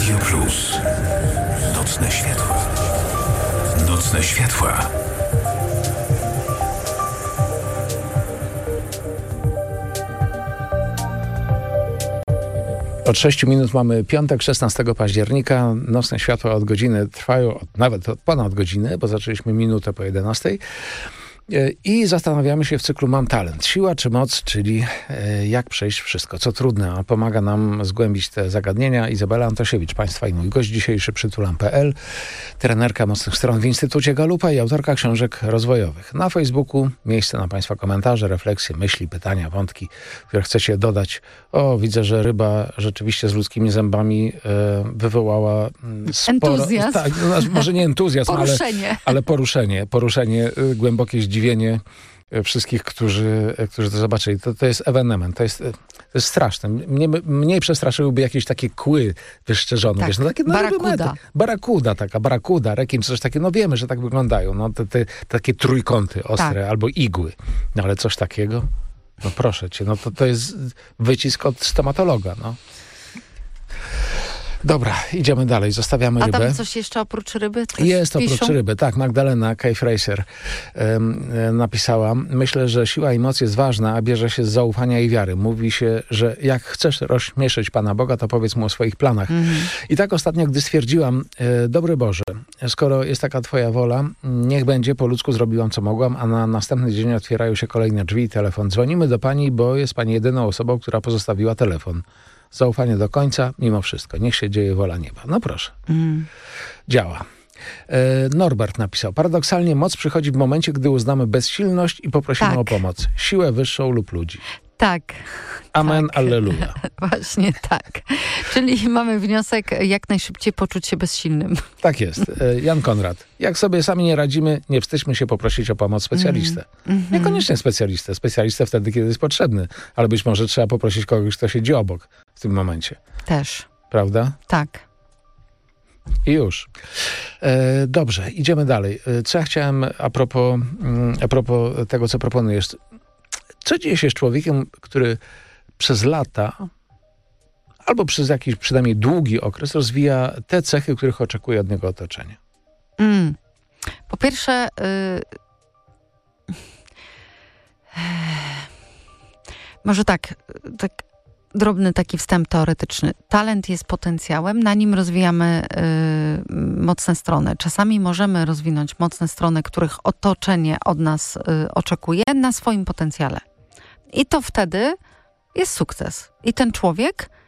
Radio Plus. Nocne światła. Nocne światła. Od 6 minut mamy piątek, 16 października. Nocne światła od godziny trwają, nawet od ponad godziny, bo zaczęliśmy minutę po 11. I zastanawiamy się w cyklu Mam talent. Siła czy moc, czyli jak przejść wszystko, co trudne, a pomaga nam zgłębić te zagadnienia Izabela Antosiewicz, Państwa i mój gość dzisiejszy, przytulam.pl, trenerka mocnych stron w Instytucie Galupa i autorka książek rozwojowych. Na Facebooku miejsce na Państwa komentarze, refleksje, myśli, pytania, wątki, które chcecie dodać. O, widzę, że ryba rzeczywiście z ludzkimi zębami wywołała sporo... Entuzjazm. Tak, może nie entuzjazm, ale poruszenie, głębokie zdziwienie wszystkich, którzy to zobaczyli. To jest ewenement, to jest straszne. Mnie przestraszyłyby jakieś takie kły wyszczerzone. Tak, wiesz, takie, barakuda, rekin, czy coś takiego. No wiemy, że tak wyglądają. No, te takie trójkąty ostre, tak. Albo igły. No ale coś takiego? No proszę cię, no to jest wycisk od stomatologa, no. Dobra, idziemy dalej, zostawiamy rybę. A tam coś jeszcze oprócz ryby? Jest oprócz ryby, tak. Magdalena K-Fraser napisała: myślę, że siła i moc jest ważna, a bierze się z zaufania i wiary. Mówi się, że jak chcesz rozśmieszyć Pana Boga, to powiedz Mu o swoich planach. I tak ostatnio, gdy stwierdziłam: dobry Boże, skoro jest taka Twoja wola, niech będzie, po ludzku zrobiłam, co mogłam, a na następny dzień otwierają się kolejne drzwi i telefon. Dzwonimy do Pani, bo jest Pani jedyną osobą, która pozostawiła telefon. Zaufanie do końca, mimo wszystko. Niech się dzieje wola nieba. No proszę. Działa. Norbert napisał: paradoksalnie moc przychodzi w momencie, gdy uznamy bezsilność i poprosimy o pomoc. Siłę wyższą lub ludzi. Tak. Amen, tak. Alleluja. Właśnie tak. Czyli mamy wniosek, jak najszybciej poczuć się bezsilnym. Tak jest. Jan Konrad. Jak sobie sami nie radzimy, nie wstydźmy się poprosić o pomoc specjalistę. Niekoniecznie specjalistę. Specjalistę wtedy, kiedy jest potrzebny. Ale być może trzeba poprosić kogoś, kto siedzi obok w tym momencie. Też. Prawda? Tak. I już. Dobrze, idziemy dalej. Co ja chciałem a propos tego, co proponujesz. Co dzieje się z człowiekiem, który przez lata albo przez jakiś przynajmniej długi okres rozwija te cechy, których oczekuje od niego otoczenie? Po pierwsze, może tak drobny taki wstęp teoretyczny. Talent jest potencjałem, na nim rozwijamy mocne strony. Czasami możemy rozwinąć mocne strony, których otoczenie od nas oczekuje, na swoim potencjale. I to wtedy jest sukces. I ten człowiek